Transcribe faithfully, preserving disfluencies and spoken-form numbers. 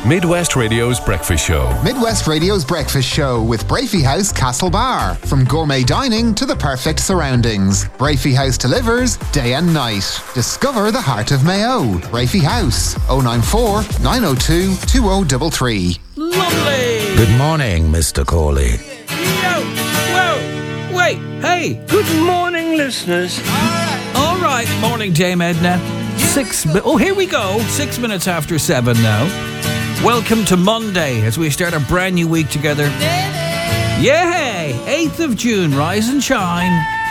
Midwest Radio's Breakfast Show. Midwest Radio's Breakfast Show with Brafey House Castle Bar. From gourmet dining to the perfect surroundings, Brafey House delivers day and night. Discover the heart of Mayo. Brafey House, oh nine four, nine oh two, two oh three three. Lovely! Good morning, Mister Corley. Yo! Whoa! Wait, hey! Good morning, listeners. All right, morning, Dame Edna. Six, mi- oh, here we go. Six minutes after seven now. Welcome to Monday as we start a brand new week together. Yay! eighth of June, rise and shine.